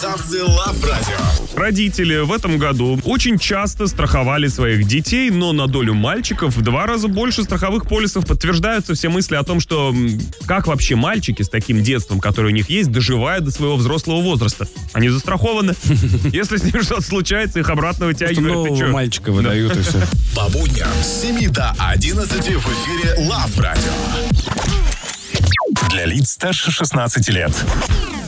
Ставцы Лав Радио. Родители в этом году очень часто страховали своих детей, но на долю мальчиков в 2 раза больше страховых полисов. Подтверждаются все мысли о том, что как вообще мальчики с таким детством, которое у них есть, доживают до своего взрослого возраста. Они застрахованы. Если с ними что-то случается, их обратно вытягивают. Нового мальчика выдают и все. По будням с 7 до 11 в эфире Лав Радио. Для лиц старше 16 лет.